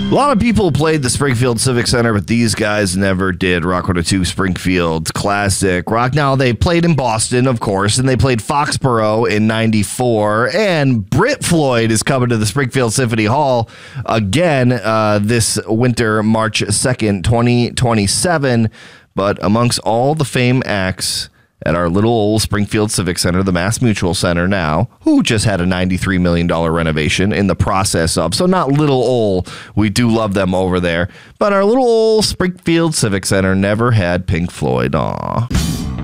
A lot of people played the Springfield Civic Center, but these guys never did. Rock 102 Springfield's classic rock. Now, they played in Boston, of course, and they played Foxborough in 94. And Brit Floyd is coming to the Springfield Symphony Hall again this winter, March 2nd, 2027. But amongst all the fame acts at our little old Springfield Civic Center, the Mass Mutual Center now, who just had a $93 million renovation in the process of. So not little old. We do love them over there. But our little old Springfield Civic Center never had Pink Floyd. Aw.